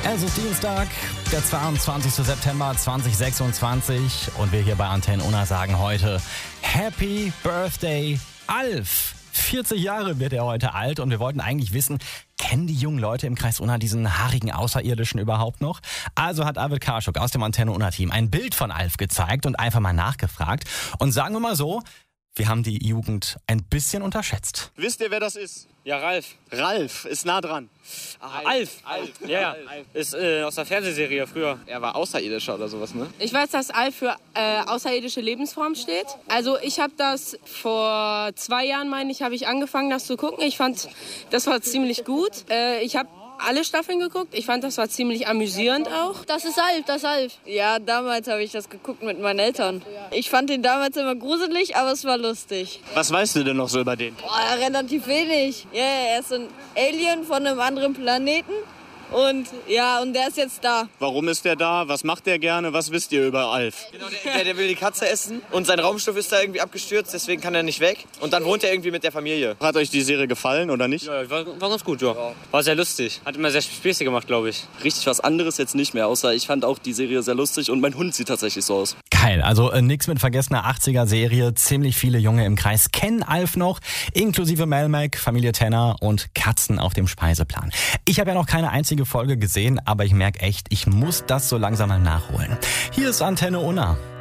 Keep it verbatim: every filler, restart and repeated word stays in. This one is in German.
Es ist Dienstag, der zweiundzwanzigster September zweitausendsechsundzwanzig und wir hier bei Antenne Unna sagen heute Happy Birthday Alf. vierzig Jahre wird er heute alt und wir wollten eigentlich wissen, kennen die jungen Leute im Kreis Unna diesen haarigen Außerirdischen überhaupt noch? Also hat Arvid Karschuk aus dem Antenne Unna Team ein Bild von Alf gezeigt und einfach mal nachgefragt. Und sagen wir mal so, wir haben die Jugend ein bisschen unterschätzt. Wisst ihr, wer das ist? Ja, Ralf. Ralf, ist nah dran. Ah, Alf. Alf. Ja, ja. Alf. Ist äh, aus der Fernsehserie früher. Er war Außerirdischer oder sowas, ne? Ich weiß, dass Alf für äh, außerirdische Lebensform steht. Also ich habe das vor zwei Jahren, meine ich, habe ich angefangen, das zu gucken. Ich fand, das war ziemlich gut. Äh, ich habe alle Staffeln geguckt. Ich fand, das war ziemlich amüsierend auch. Das ist Alf, das ist Alf. Ja, damals habe ich das geguckt mit meinen Eltern. Ich fand ihn damals immer gruselig, aber es war lustig. Was weißt du denn noch so über den? Boah, relativ wenig. Ja, yeah, er ist ein Alien von einem anderen Planeten. Und ja, und der ist jetzt da. Warum ist der da? Was macht der gerne? Was wisst ihr über Alf? Genau, der, der, der will die Katze essen und sein Raumschiff ist da irgendwie abgestürzt, deswegen kann er nicht weg. Und dann wohnt er irgendwie mit der Familie. Hat euch die Serie gefallen oder nicht? Ja, war, war ganz gut, ja. War sehr lustig. Hat immer sehr Späße gemacht, glaube ich. Richtig was anderes jetzt nicht mehr, außer ich fand auch die Serie sehr lustig und mein Hund sieht tatsächlich so aus. Geil, also äh, nix mit vergessener achtziger-Serie. Ziemlich viele Junge im Kreis kennen Alf noch, inklusive Melmac, Familie Tenner und Katzen auf dem Speiseplan. Ich habe ja noch keine einzige Folge gesehen, aber ich merke echt, ich muss das so langsam mal nachholen. Hier ist Antenne Unna.